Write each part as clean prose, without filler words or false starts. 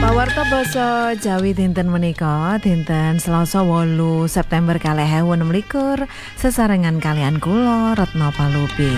Pawarta basa Jawi dinten menika dinten Selasa 8 September 2026 sesarengan kalian kula Retno Palupi.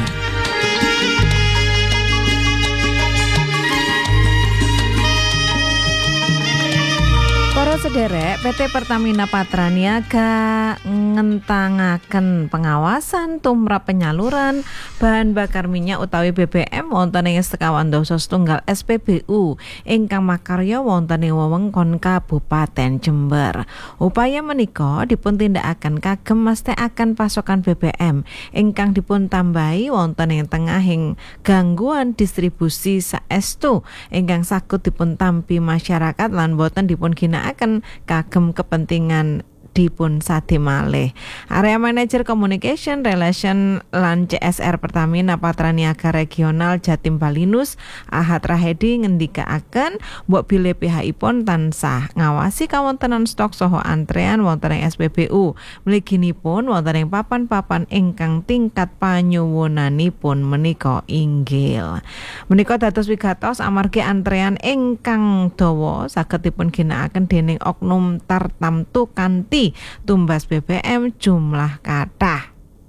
Para sederek, PT Pertamina Patraniaga ngentangaken pengawasan tumrap penyaluran bahan bakar minyak utawi BBM wonten ing sekawan dasa setunggal SPBU ingkang makarya wonten ing wewengkon Kabupaten Jember. Upaya menika dipun tindakaken kagem mestekaken pasokan BBM ingkang dipun tambahi wonten ing tengahing gangguan distribusi saestu ingkang saged dipun tampi masyarakat lan boten dipun ginakaken kagem kepentingan dipun sade malih. Area Manager Communication Relation lan CSR Pertamina Patraniaga Regional Jatim Balinus Ahad Rahedi ngendikaaken mbok bilih pihakipun tansah ngawasi kawontenan stok saha antrean wonten ing SPBU. Mliginipun wonten ing papan-papan ingkang tingkat panyuwunanipun menika inggil. Menika dados wigatos amargi antrean ingkang dawa saged dipun ginakaken dening oknum tartamtu kanthi tumbas BBM jumlah kathah.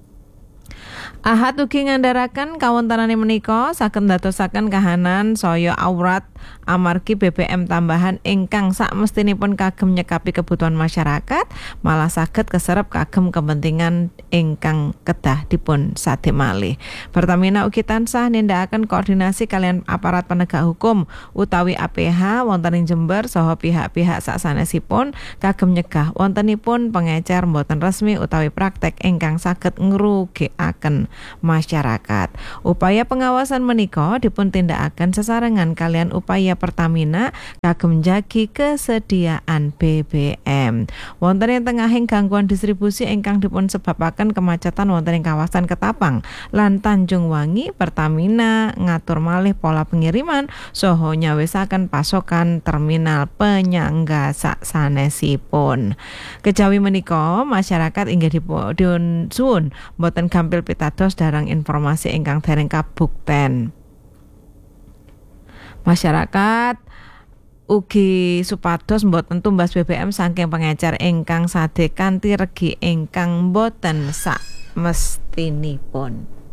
Ahad ugi ngandharaken kawontenane menika saged ndadosaken kahanan saya awrat amargi BBM tambahan ingkang sakmestinipun kagem nyekapi kebutuhan masyarakat malah saged keserep kagem kepentingan ingkang kedah dipun sade malih. Pertamina ugi tansah nindakaken koordinasi kalian aparat penegak hukum utawi APH wonten ing Jember saha pihak-pihak sasanesipun kagem nyegah wontenipun pengecer mboten resmi utawi praktek ingkang saged ngrugikaken masyarakat. Upaya pengawasan menika dipun tindakaken sesarengan kalian upaya Pertamina kagem njagi kesediaan BBM. Wonten ing tengahing gangguan distribusi ingkang dipun sebabaken kemacetan wonten ing kawasan Ketapang lan Tanjung Wangi, Pertamina ngatur malih pola pengiriman saha nyawisaken pasokan terminal penyangga sasanesipun. Kejawi menika masyarakat inggih dipun suwun boten gampil pitados darang informasi ingkang dereng kabukten. Masyarakat ugi supados mboten tumbas BBM saking pengecer ingkang sade kanthi regi ingkang mboten sak mestinipun.